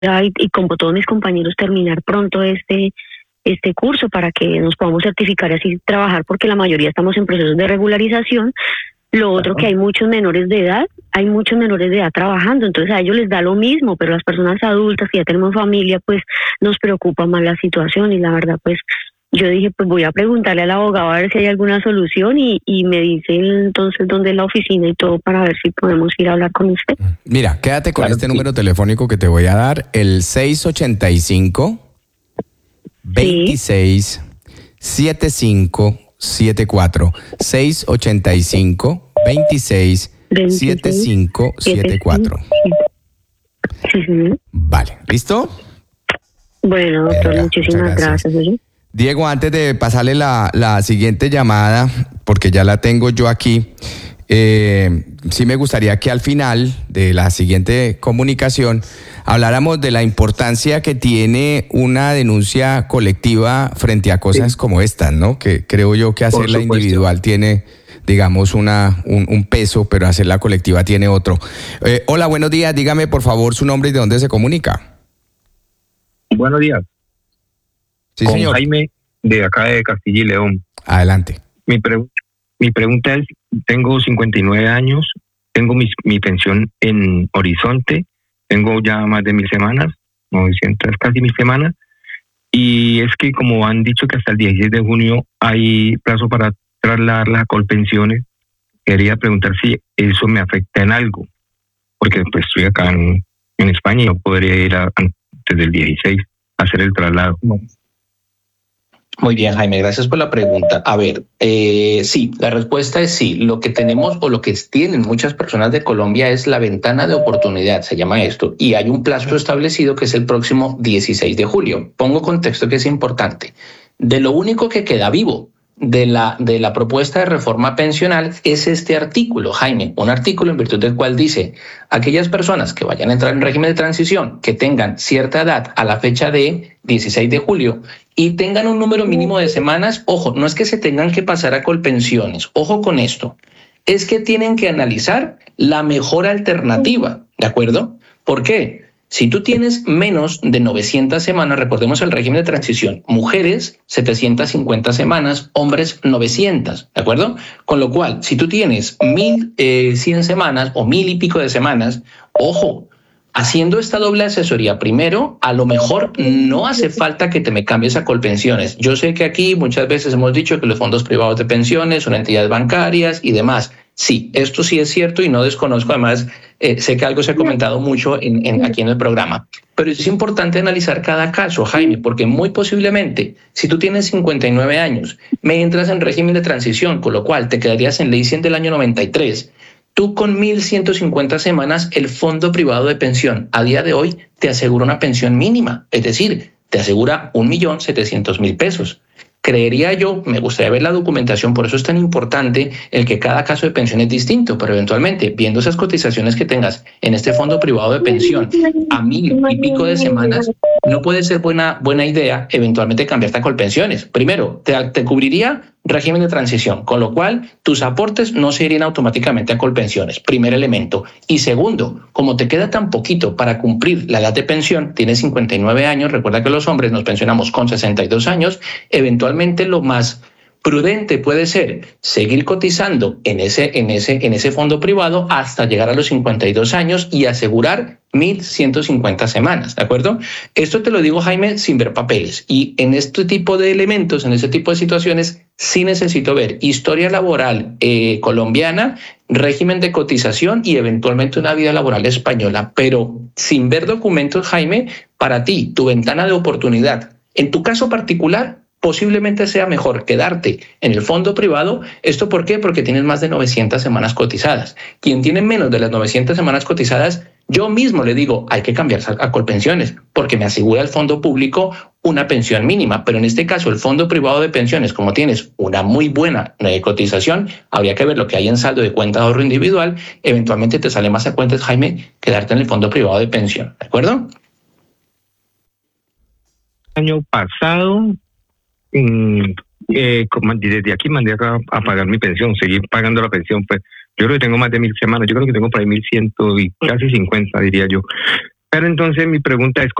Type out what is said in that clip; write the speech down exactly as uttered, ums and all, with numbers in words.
y, y como todos mis compañeros terminar pronto este este curso para que nos podamos certificar y así trabajar, porque la mayoría estamos en procesos de regularización. Lo otro, que hay muchos menores de edad, hay muchos menores de edad trabajando, entonces a ellos les da lo mismo, pero las personas adultas que ya tenemos familia, pues nos preocupa más la situación, y la verdad, pues yo dije, pues voy a preguntarle al abogado a ver si hay alguna solución, y, y me dice entonces dónde es la oficina y todo, para ver si podemos ir a hablar con usted. Mira, quédate con Claro, este sí. número telefónico que te voy a dar, el seis ochenta y cinco, veintiséis, setenta y cinco setenta y cuatro. seis ochenta y cinco, veintiséis, setenta y cinco setenta y cuatro. Sí, sí. Vale, ¿listo? Bueno, doctor, Venga, muchísimas muchas gracias. gracias. ¿Oye? Diego, antes de pasarle la, la siguiente llamada, porque ya la tengo yo aquí, eh, sí me gustaría que al final de la siguiente comunicación habláramos de la importancia que tiene una denuncia colectiva frente a cosas Sí. como estas, ¿no? Que creo yo que hacerla supuesto. individual tiene, digamos, una un, un peso, pero hacerla colectiva tiene otro. Eh, hola, buenos días. Dígame, por favor, su nombre y de dónde se comunica. Buenos días. Sí, Con señor. Jaime, de acá de Castilla y León. Adelante. Mi, pre- mi pregunta es, tengo cincuenta y nueve años, tengo mis, mi pensión en Horizonte, tengo ya más de mil semanas, novecientas, casi mil semanas, y es que como han dicho que hasta el dieciséis de junio hay plazo para trasladarlas a Colpensiones, quería preguntar si eso me afecta en algo, porque pues estoy acá en, en España y no podría ir a, antes del dieciséis a hacer el traslado. Muy bien, Jaime, gracias por la pregunta. A ver, eh, sí, la respuesta es sí. Lo que tenemos o lo que tienen muchas personas de Colombia es la ventana de oportunidad, se llama esto, y hay un plazo establecido que es el próximo dieciséis de julio. Pongo contexto que es importante. De lo único que queda vivo de la, de la propuesta de reforma pensional es este artículo, Jaime, un artículo en virtud del cual dice aquellas personas que vayan a entrar en régimen de transición, que tengan cierta edad a la fecha de dieciséis de julio y tengan un número mínimo de semanas, ojo, no es que se tengan que pasar a Colpensiones, ojo con esto, es que tienen que analizar la mejor alternativa, ¿de acuerdo? ¿Por qué? Si tú tienes menos de novecientas semanas, recordemos el régimen de transición, mujeres setecientas cincuenta semanas, hombres novecientas, ¿de acuerdo? Con lo cual, si tú tienes mil cien semanas o mil y pico de semanas, ojo, haciendo esta doble asesoría, primero, a lo mejor no hace falta que te me cambies a Colpensiones. Yo sé que aquí muchas veces hemos dicho que los fondos privados de pensiones son entidades bancarias y demás. Sí, esto sí es cierto y no desconozco, además, eh, sé que algo se ha comentado mucho en, en, aquí en el programa, pero es importante analizar cada caso, Jaime, porque muy posiblemente, si tú tienes cincuenta y nueve años, me entras en régimen de transición, con lo cual te quedarías en ley cien del año noventa y tres, tú con mil ciento cincuenta semanas, el fondo privado de pensión a día de hoy te asegura una pensión mínima, es decir, te asegura un millón setecientos mil pesos. Creería yo, me gustaría ver la documentación, por eso es tan importante el que cada caso de pensión es distinto, pero eventualmente, viendo esas cotizaciones que tengas en este fondo privado de pensión a mil y pico de semanas, no puede ser buena, buena idea eventualmente cambiarte a Colpensiones. Primero, te, te cubriría régimen de transición, con lo cual tus aportes no se irían automáticamente a Colpensiones, primer elemento. Y segundo, como te queda tan poquito para cumplir la edad de pensión, tienes cincuenta y nueve años, recuerda que los hombres nos pensionamos con sesenta y dos años, eventualmente lo más prudente puede ser seguir cotizando en ese, en ese, en ese fondo privado hasta llegar a los cincuenta y dos años y asegurar mil ciento cincuenta semanas, ¿de acuerdo? Esto te lo digo, Jaime, sin ver papeles. Y en este tipo de elementos, en este tipo de situaciones, sí necesito ver historia laboral eh, colombiana, régimen de cotización y eventualmente una vida laboral española. Pero sin ver documentos, Jaime, para ti, tu ventana de oportunidad, en tu caso particular, posiblemente sea mejor quedarte en el fondo privado. ¿Esto por qué? Porque tienes más de novecientas semanas cotizadas. Quien tiene menos de las novecientas semanas cotizadas, yo mismo le digo, hay que cambiarse a Colpensiones, porque me asegura el fondo público una pensión mínima. Pero en este caso, el fondo privado de pensiones, como tienes una muy buena cotización, habría que ver lo que hay en saldo de cuenta de ahorro individual. Eventualmente te sale más a cuentas, Jaime, quedarte en el fondo privado de pensión. ¿De acuerdo? Año pasado, Eh, desde aquí mandé a, a pagar mi pensión, seguir pagando la pensión, pues yo creo que tengo más de mil semanas, yo creo que tengo por ahí mil ciento y casi cincuenta, diría yo. Pero entonces mi pregunta es,